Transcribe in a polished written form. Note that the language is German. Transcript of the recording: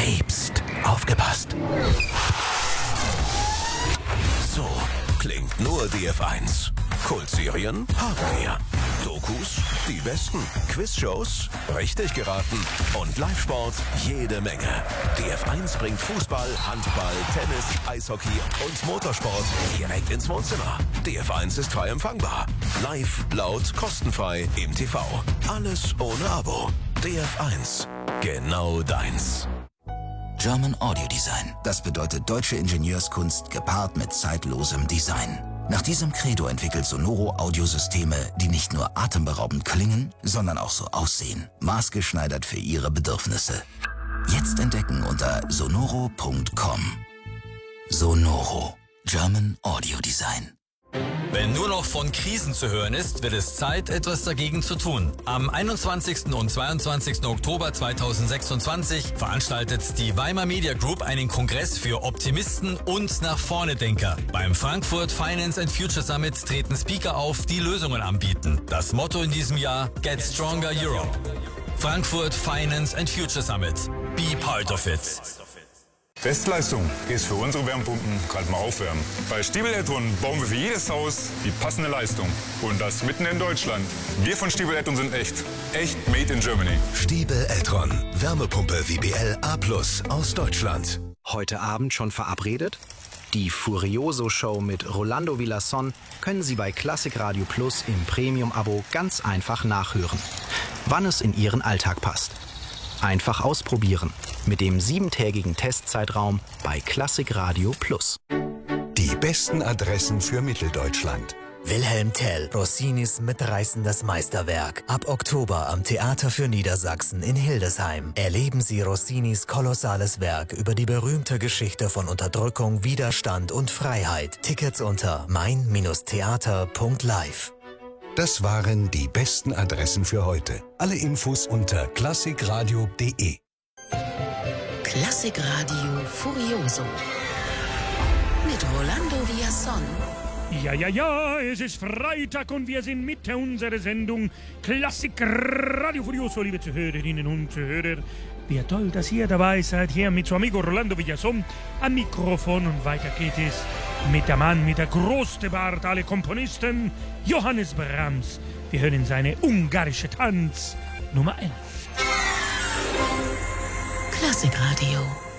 Hey, pst, aufgepasst. So klingt nur DF1. Kultserien haben wir. Dokus, die besten. Quizshows, richtig geraten. Und Live-Sport, jede Menge. DF1 bringt Fußball, Handball, Tennis, Eishockey und Motorsport direkt ins Wohnzimmer. DF1 ist frei empfangbar. Live, laut, kostenfrei im TV. Alles ohne Abo. DF1. Genau deins. German Audio Design. Das bedeutet deutsche Ingenieurskunst gepaart mit zeitlosem Design. Nach diesem Credo entwickelt Sonoro Audiosysteme, die nicht nur atemberaubend klingen, sondern auch so aussehen. Maßgeschneidert für Ihre Bedürfnisse. Jetzt entdecken unter sonoro.com. Sonoro. German Audio Design. Wenn nur noch von Krisen zu hören ist, wird es Zeit, etwas dagegen zu tun. Am 21. und 22. Oktober 2026 veranstaltet die Weimar Media Group einen Kongress für Optimisten und Nach-Vorne-Denker. Beim Frankfurt Finance and Future Summit treten Speaker auf, die Lösungen anbieten. Das Motto in diesem Jahr: Get Stronger Europe. Frankfurt Finance and Future Summit. Be part of it. Bestleistung ist für unsere Wärmepumpen gerade mal aufwärmen. Bei Stiebel Eltron bauen wir für jedes Haus die passende Leistung. Und das mitten in Deutschland. Wir von Stiebel Eltron sind echt. Echt made in Germany. Stiebel Eltron. Wärmepumpe WBL A+ aus Deutschland. Heute Abend schon verabredet? Die Furioso-Show mit Rolando Villazón können Sie bei Classic Radio Plus im Premium-Abo ganz einfach nachhören, wann es in Ihren Alltag passt. Einfach ausprobieren mit dem 7-tägigen Testzeitraum bei Classic Radio Plus. Die besten Adressen für Mitteldeutschland. Wilhelm Tell, Rossinis mitreißendes Meisterwerk. Ab Oktober am Theater für Niedersachsen in Hildesheim erleben Sie Rossinis kolossales Werk über die berühmte Geschichte von Unterdrückung, Widerstand und Freiheit. Tickets unter mein-theater.live. Das waren die besten Adressen für heute. Alle Infos unter classicradio.de. Classic Radio Furioso mit Rolando Villazón. Ja, es ist Freitag und wir sind Mitte unserer Sendung Classic Radio Furioso, liebe Zuhörerinnen und Zuhörer. Wie toll, dass ihr dabei seid, hier mit so amigo Rolando Villazón am Mikrofon. Und weiter geht es mit dem Mann mit der größten Bart aller Komponisten, Johannes Brahms. Wir hören seine ungarische Tanz Nummer 11. Classic Radio.